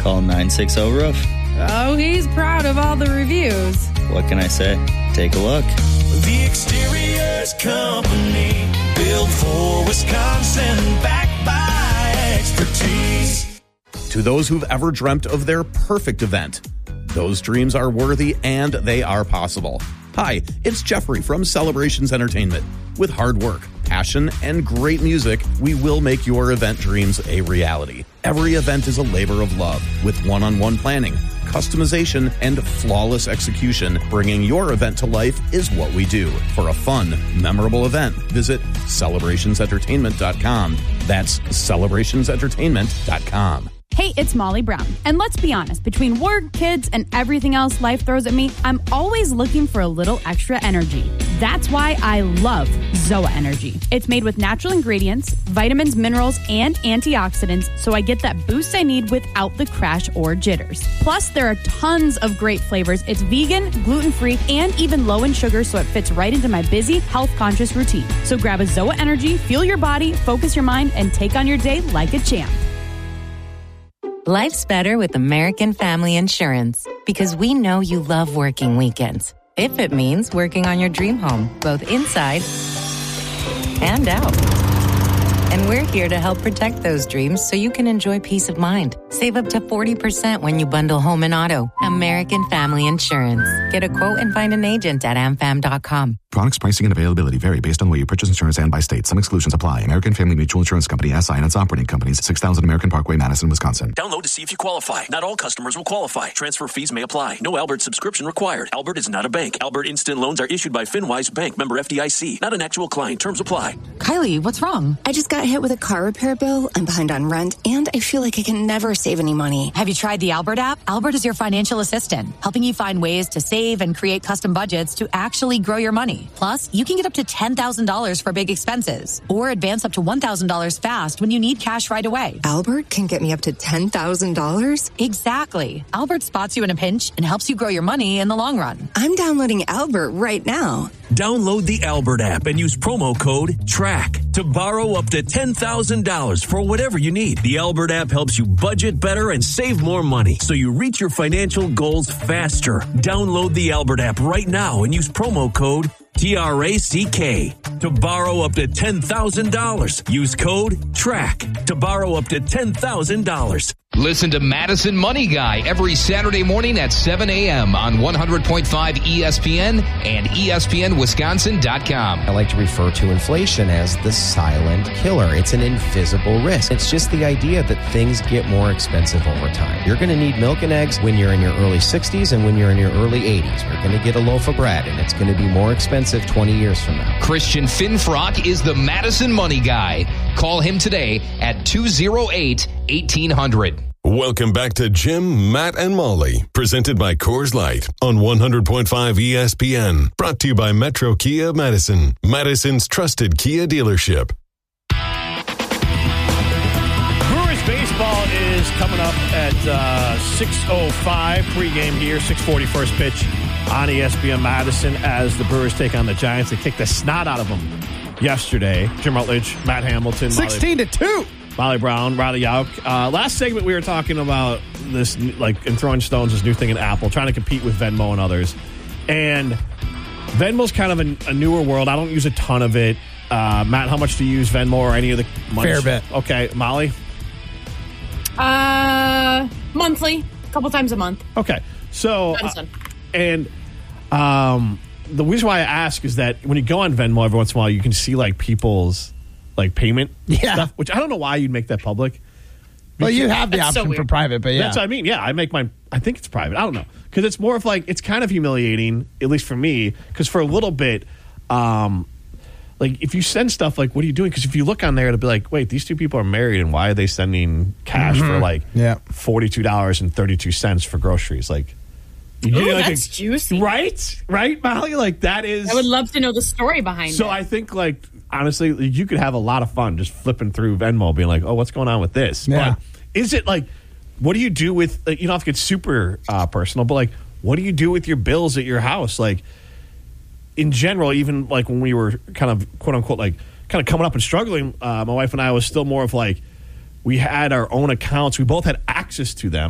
Call 960-ROOF. Oh, he's proud of all the reviews. What can I say? Take a look. The Exteriors Company, built for Wisconsin, backed by expertise. To those who've ever dreamt of their perfect event, those dreams are worthy and they are possible. Hi, it's Jeffrey from Celebrations Entertainment. With hard work, passion, and great music, we will make your event dreams a reality. Every event is a labor of love with one-on-one planning, customization, and flawless execution. Bringing your event to life is what we do. For a fun, memorable event, visit celebrationsentertainment.com. That's celebrationsentertainment.com. Hey, it's Molly Brown. And let's be honest, between work, kids, and everything else life throws at me, I'm always looking for a little extra energy. That's why I love ZOA Energy. It's made with natural ingredients, vitamins, minerals, and antioxidants, so I get that boost I need without the crash or jitters. Plus, there are tons of great flavors. It's vegan, gluten-free, and even low in sugar, so it fits right into my busy, health-conscious routine. So grab a ZOA Energy, fuel your body, focus your mind, and take on your day like a champ. Life's better with American Family Insurance because we know you love working weekends. If it means working on your dream home, both inside and out. And we're here to help protect those dreams so you can enjoy peace of mind. Save up to 40% when you bundle home and auto. American Family Insurance. Get a quote and find an agent at amfam.com. Products, pricing, and availability vary based on where you purchase insurance and by state. Some exclusions apply. American Family Mutual Insurance Company, SI, and its operating companies, 6000 American Parkway, Madison, Wisconsin. Download to see if you qualify. Not all customers will qualify. Transfer fees may apply. No Albert subscription required. Albert is not a bank. Albert Instant Loans are issued by FinWise Bank, member FDIC. Not an actual client. Terms apply. Kylie, what's wrong? I just got hit with a car repair bill. I'm behind on rent, and I feel like I can never save any money. Have you tried the Albert app? Albert is your financial assistant, helping you find ways to save and create custom budgets to actually grow your money. Plus, you can get up to $10,000 for big expenses or advance up to $1,000 fast when you need cash right away. Albert can get me up to $10,000? Exactly. Albert spots you in a pinch and helps you grow your money in the long run. I'm downloading Albert right now. Download the Albert app and use promo code TRACK to borrow up to $10,000 for whatever you need. The Albert app helps you budget better and save more money so you reach your financial goals faster. Download the Albert app right now and use promo code TRACK to borrow up to $10,000. Use code TRACK to borrow up to $10,000. Listen to Madison Money Guy every Saturday morning at 7 a.m. on 100.5 ESPN and ESPNWisconsin.com. I like to refer to inflation as the silent killer. It's an invisible risk. It's just the idea that things get more expensive over time. You're going to need milk and eggs when you're in your early 60s and when you're in your early 80s. You're going to get a loaf of bread, and it's going to be more expensive 20 years from now. Christian Finfrock is the Madison Money Guy. Call him today at 208-1800. Welcome back to Jim, Matt, and Molly, presented by Coors Light on 100.5 ESPN. Brought to you by Metro Kia Madison, Madison's trusted Kia dealership. Brewers baseball is coming up at 6:05 pregame here, 6:40 first pitch on ESPN Madison as the Brewers take on the Giants. They kicked the snot out of them yesterday. Jim Rutledge, Matt Hamilton, 16-2. Molly Brown, Riley Yauk. Last segment, we were talking about this, like, in throwing stones, this new thing in Apple, trying to compete with Venmo and others. And Venmo's kind of a newer world. I don't use a ton of it. Matt, how much do you use Venmo or any of the money? Fair bit. Okay, Molly? Monthly. A couple times a month. Okay. So, and the reason why I ask is that when you go on Venmo every once in a while, you can see, like, people's, like, payment stuff, which I don't know why you'd make that public. Well, you have the option for private, but yeah. That's what I mean. Yeah, I make mine. I think it's private. I don't know. Because it's more of like, it's kind of humiliating, at least for me, because for a little bit, like, if you send stuff, like, what are you doing? Because if you look on there, it'll be like, wait, these two people are married, and why are they sending cash for, like, $42.32 for groceries? Like, ooh, like that's juicy. Right, Molly? Like, that is... I would love to know the story behind it. So I think, like, honestly, you could have a lot of fun just flipping through Venmo, being like, oh, what's going on with this? Yeah. But is it, like, what do you do with, you don't have to get super personal, but, like, what do you do with your bills at your house? Like, in general, even, like, when we were kind of, quote-unquote, like, kind of coming up and struggling, my wife and I was still more of, like, we had our own accounts. We both had access to them.